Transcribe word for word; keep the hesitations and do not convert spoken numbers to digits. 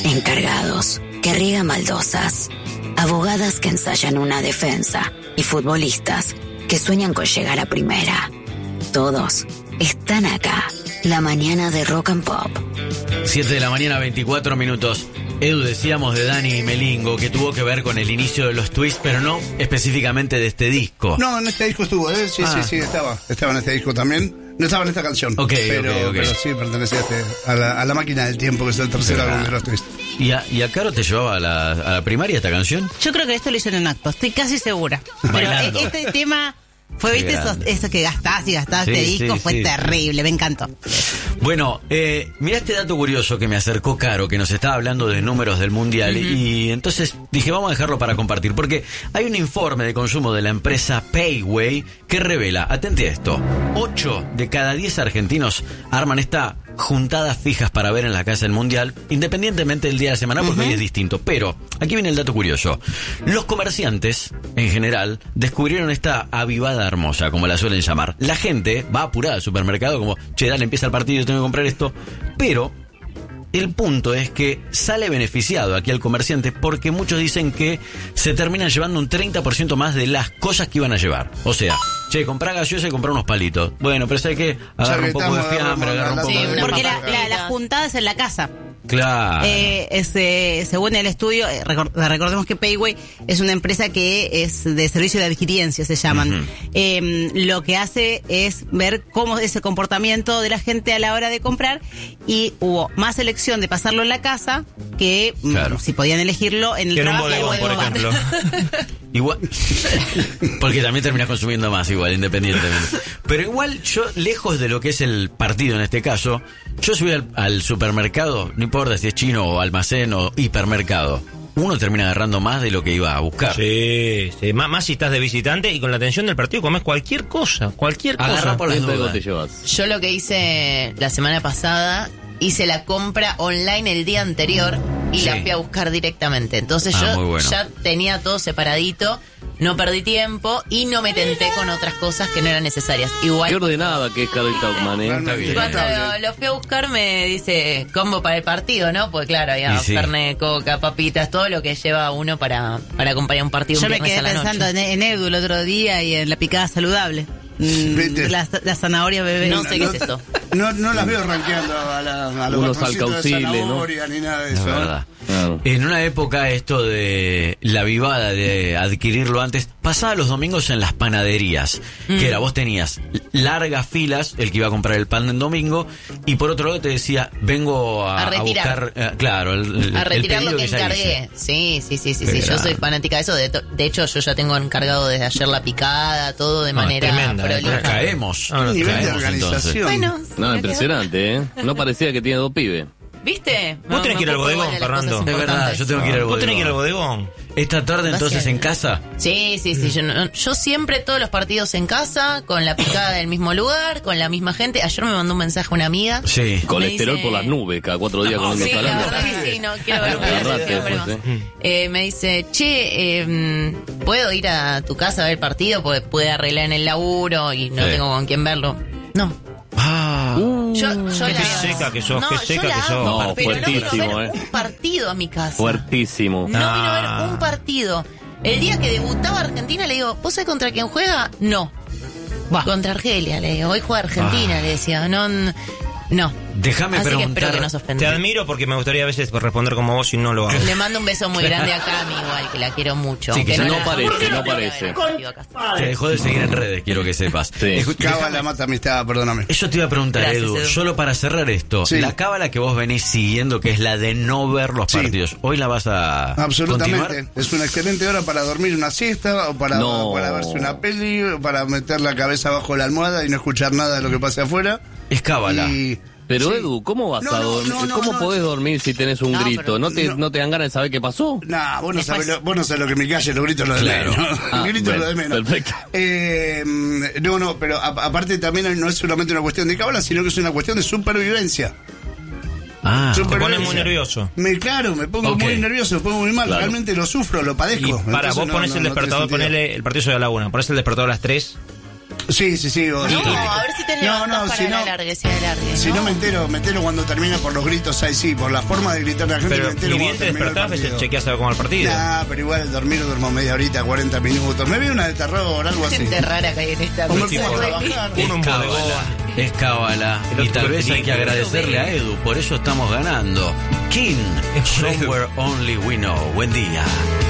encargados que riegan baldosas, abogadas que ensayan una defensa y futbolistas que sueñan con llegar a primera. Todos están acá. La mañana de Rock and Pop. siete de la mañana, veinticuatro minutos. Edu, decíamos de Dani Melingo que tuvo que ver con el inicio de los Twists, pero no específicamente de este disco. No, en este disco estuvo, ¿eh? Sí, ah. sí, sí, estaba. Estaba en este disco también. No estaba en esta canción. Ok, pero, ok, ok. pero sí pertenecía a, este, a, la, a la máquina del tiempo, que es el tercer Claro. álbum de los Twists. ¿Y a, y a Caro te llevaba a la, a la primaria esta canción? Yo creo que esto lo hicieron en acto, estoy casi segura. Pero Bailando. e- este tema fue, viste, eso, eso que gastás y gastás Sí, este disco, sí, fue sí. terrible, me encantó. Bueno, eh, mirá este dato curioso que me acercó Caro, que nos estaba hablando de números del Mundial, uh-huh. y entonces dije, vamos a dejarlo para compartir, porque hay un informe de consumo de la empresa Payway que revela, atente a esto, ocho de cada diez argentinos arman esta juntadas fijas para ver en la casa del Mundial, independientemente del día de la semana, porque uh-huh. hoy es distinto. Pero, aquí viene el dato curioso. Los comerciantes, en general, descubrieron esta avivada hermosa, como la suelen llamar. La gente va apurada al supermercado, como, che, dale, empieza el partido, tengo que comprar esto. Pero el punto es que sale beneficiado aquí al comerciante, porque muchos dicen que se terminan llevando un treinta por ciento más de las cosas que iban a llevar. O sea, che, comprá gaseosa y comprá unos palitos. Bueno, pero ¿sabes qué? Agarra un poco de fiambre, agarra un poco Sí, de... porque la, la, la juntada es en la casa. Claro. Eh, ese, según el estudio, eh, record, recordemos que Payway es una empresa que es de servicio de adquiriencia, se llaman. Uh-huh. Eh, lo que hace es ver cómo es el comportamiento de la gente a la hora de comprar, y hubo más elección de pasarlo en la casa que claro. si podían elegirlo en el que trabajo. En un bodegón, por ejemplo. Igual, porque también terminas consumiendo más igual, independientemente. Pero igual yo, lejos de lo que es el partido en este caso, yo subí al, al supermercado, no importa si es chino o almacén o hipermercado, uno termina agarrando más de lo que iba a buscar. Sí, sí. Más, más si estás de visitante y con la atención del partido comes cualquier cosa, cualquier cosa. Agarra por las dudas. Te llevas. Yo lo que hice la semana pasada, hice la compra online el día anterior y sí. la fui a buscar directamente. Entonces ah, yo bueno. ya tenía todo separadito, no perdí tiempo y no me tenté con otras cosas que no eran necesarias. Igual. Qué ordenada que es Carol Talkman, ¿eh? Está bien. Cuando lo, lo fui a buscar me dice combo para el partido, ¿no? Pues claro, había sí. carne, coca, papitas, todo lo que lleva uno para, para acompañar un partido. Yo un me quedé pensando en, en Edu el otro día y en la picada saludable. Mm, la, la zanahoria bebé. No sé no, qué es eso. No, no las veo rankeando a, la, a los unos patroncitos de alcauciles, zanahoria, ¿no? Ni nada de Es eso. verdad. Claro. En una época esto de la vivada de adquirirlo antes, pasaba los domingos en las panaderías, mm. que era, vos tenías largas filas, el que iba a comprar el pan en domingo, y por otro lado te decía, vengo a, a, a buscar, eh, claro, el, el, a retirar el lo que, que encargué. Sí, sí, sí, sí, sí. Era... yo soy fanática de eso. De, to- de hecho, yo ya tengo encargado desde ayer la picada, todo de No, manera tremenda, prolija. eh. Caemos. Ah, no, Nivel de caemos, organización. Bueno, No, impresionante, ¿eh? No parecía que tiene dos pibes. ¿viste? Vos No, tenés me que ir al ocupo bodegón, igual de las Fernando. cosas Es verdad, importantes. yo tengo que ir al Vos tenés que ir al bodegón. bodegón. Esta tarde entonces Gracias. en casa. Sí, sí, sí. Yo, no- yo siempre todos los partidos en casa, con la picada del mismo lugar, con la misma gente. Ayer me mandó un mensaje una amiga. Sí. Colesterol dice- por las nubes, cada cuatro días con Sí, un la verdad que sí, no quiero ver Agarrate quiero ver después, más. ¿eh? Eh, me dice, che, eh, ¿puedo ir a tu casa a ver el partido? Porque puede arreglar en el laburo y no Sí. tengo con quién verlo. No. Ah. Uh, Yo, yo Qué la seca que sos, no, qué yo seca la que sos. amo, No, pero no vino a fuertísimo, ver eh. un partido a mi casa. Fuertísimo. No vino a Ah. ver un partido. El día que debutaba Argentina le digo, ¿vos sabés contra quién juega? No. Bah. Contra Argelia, le digo. Hoy juega Argentina, Ah. le decía. No, n- no. Déjame Así que espero preguntar. que no se Te ofenda. admiro porque me gustaría a veces responder como vos y no lo hago. Le mando un beso muy grande a Cami, igual, que la quiero mucho. Sí, aunque que no no la- parece, aunque no la quiero parece. ver el partido acá. Te dejó de seguir en redes, quiero que sepas. Sí. Escu- Cábala déjame- mata amistad, perdóname. Eso te iba a preguntar, Gracias, Edu, Edu. solo para cerrar esto. Sí. La cábala que vos venís siguiendo, que es la de no ver los Sí. partidos, ¿hoy la vas a Absolutamente. continuar? Es una excelente hora para dormir una siesta, o para, No. para verse una peli, o para meter la cabeza bajo la almohada y no escuchar nada de lo que pase afuera. Es cábala. Y Pero sí. Edu, ¿cómo vas No, a no, dormir? no, no, ¿Cómo no. podés dormir si tenés un No, grito? pero- ¿No te, no. no te dan ganas de saber qué pasó? Nah, vos no, Después- sabés lo, vos no sabés lo que me calle, los gritos lo de Claro. menos. Ah, Los gritos bueno, lo de menos. perfecto. Eh, no, no, pero a- aparte también no es solamente una cuestión de cábala, sino que es una cuestión de supervivencia. Ah, Te Supervivencia. pones muy nervioso. Me, claro, me pongo Ok. muy nervioso, me pongo muy mal. Claro. Realmente lo sufro, lo Y padezco. para, Entonces vos no- pones no- el no despertador, tiene sentido. ponele el partido sobre la una, pones el despertador a las tres. Sí, sí, sí. o- No, a ver si te No, levantás no, para si el no- alargue, si alargue. Si no me entero, me entero cuando termina por los gritos ahí sí, por la forma de gritar la gente Pero me entero ni cuando bien te termina el despertás, partido. chequeás a ver cómo va el partido. Nah, pero igual el dormir duermo media horita, cuarenta minutos. Me veo una de terror, algo así. Gente rara que hay en esta O me mesa. pongo a trabajar. Uno en Es bodegón. cábala, es cábala. El Y otro tal vez hay que película. agradecerle a Edu, por eso estamos ganando. King, Somewhere Only We Know. Buen día.